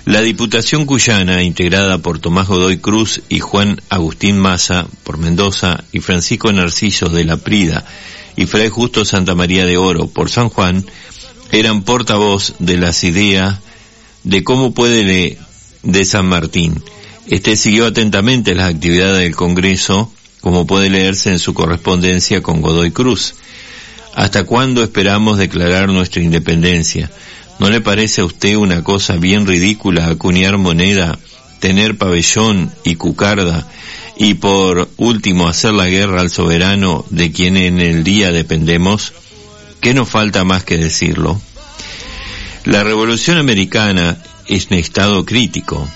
La Diputación Cuyana, integrada por Tomás Godoy Cruz y Juan Agustín Maza por Mendoza y Francisco Narciso de la Prida y Fray Justo Santa María de Oro por San Juan, eran portavoz de las ideas de cómo puede de San Martín. Este siguió atentamente las actividades del Congreso, como puede leerse en su correspondencia con Godoy Cruz. ¿Hasta cuándo esperamos declarar nuestra independencia? ¿No le parece a usted una cosa bien ridícula acuñar moneda, tener pabellón y cucarda, y por último hacer la guerra al soberano de quien en el día dependemos? ¿Qué nos falta más que decirlo? La Revolución Americana es en estado crítico.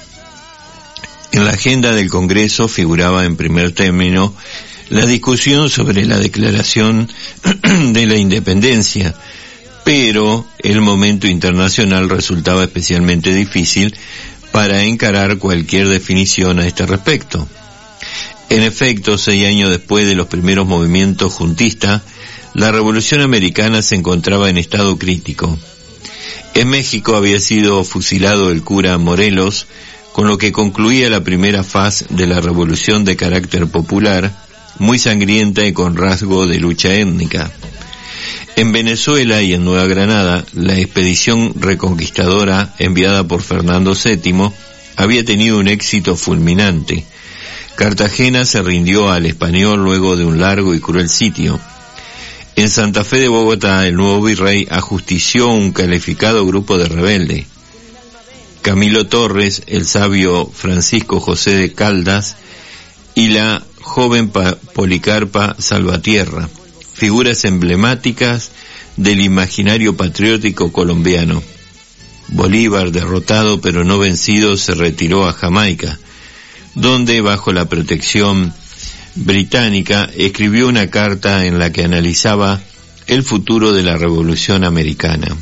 En la agenda del Congreso figuraba en primer término la discusión sobre la declaración de la independencia, pero el momento internacional resultaba especialmente difícil para encarar cualquier definición a este respecto. En efecto, 6 años después de los primeros movimientos juntistas, la Revolución Americana se encontraba en estado crítico. En México había sido fusilado el cura Morelos, con lo que concluía la primera fase de la revolución de carácter popular, muy sangrienta y con rasgo de lucha étnica. En Venezuela y en Nueva Granada, la expedición reconquistadora enviada por Fernando VII había tenido un éxito fulminante. Cartagena se rindió al español luego de un largo y cruel sitio. En Santa Fe de Bogotá, el nuevo virrey ajustició un calificado grupo de rebeldes. Camilo Torres, el sabio Francisco José de Caldas y la joven Policarpa Salvatierra, figuras emblemáticas del imaginario patriótico colombiano. Bolívar, derrotado pero no vencido, se retiró a Jamaica, donde bajo la protección británica escribió una carta en la que analizaba el futuro de la Revolución Americana.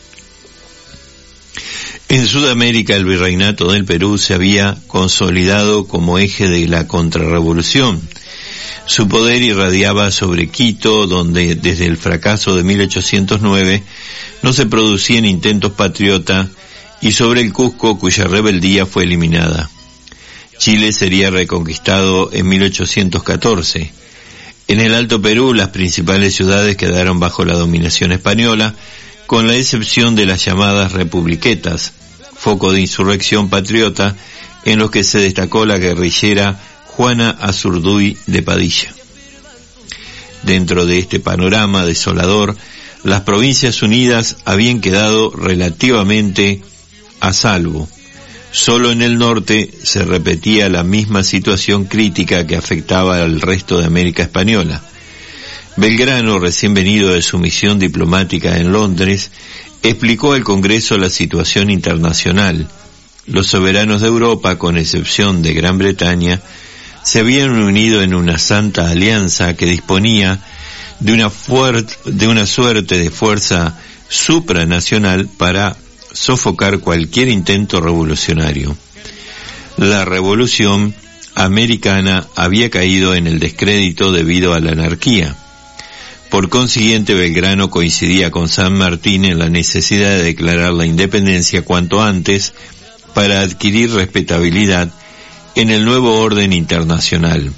En Sudamérica, el virreinato del Perú se había consolidado como eje de la contrarrevolución. Su poder irradiaba sobre Quito, donde desde el fracaso de 1809 no se producían intentos patriotas, y sobre el Cusco, cuya rebeldía fue eliminada. Chile sería reconquistado en 1814. En el Alto Perú, las principales ciudades quedaron bajo la dominación española, con la excepción de las llamadas republiquetas, foco de insurrección patriota, en los que se destacó la guerrillera Juana Azurduy de Padilla. Dentro de este panorama desolador, las Provincias Unidas habían quedado relativamente a salvo. Solo en el norte se repetía la misma situación crítica que afectaba al resto de América Española. Belgrano, recién venido de su misión diplomática en Londres, explicó al Congreso la situación internacional. Los soberanos de Europa, con excepción de Gran Bretaña, se habían unido en una santa alianza que disponía de una suerte de fuerza supranacional para sofocar cualquier intento revolucionario. La Revolución Americana había caído en el descrédito debido a la anarquía. Por consiguiente, Belgrano coincidía con San Martín en la necesidad de declarar la independencia cuanto antes para adquirir respetabilidad en el nuevo orden internacional.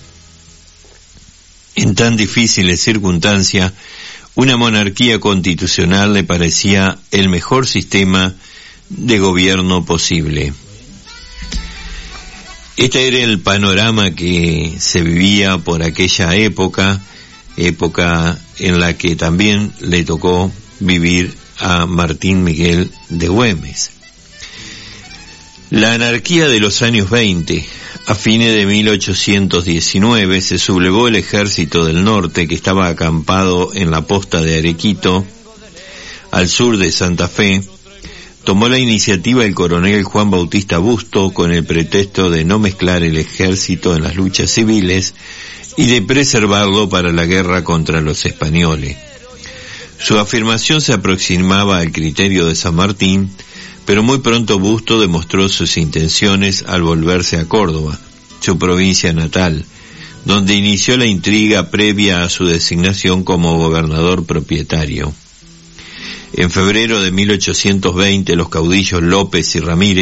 En tan difíciles circunstancias, una monarquía constitucional le parecía el mejor sistema de gobierno posible. Este era el panorama que se vivía por aquella época en la que también le tocó vivir a Martín Miguel de Güemes. La anarquía de los años 20, a fines de 1819, se sublevó el ejército del norte que estaba acampado en la posta de Arequito, al sur de Santa Fe. Tomó la iniciativa el coronel Juan Bautista Busto con el pretexto de no mezclar el ejército en las luchas civiles y de preservarlo para la guerra contra los españoles. Su afirmación se aproximaba al criterio de San Martín, pero muy pronto Busto demostró sus intenciones al volverse a Córdoba, su provincia natal, donde inició la intriga previa a su designación como gobernador propietario. En febrero de 1820, los caudillos López y Ramírez